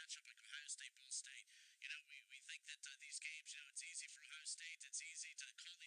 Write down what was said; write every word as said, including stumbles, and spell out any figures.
matchup like Ohio State, Ball State. You know, we, we think that uh, these games, you know, it's easy for Ohio State. It's easy to call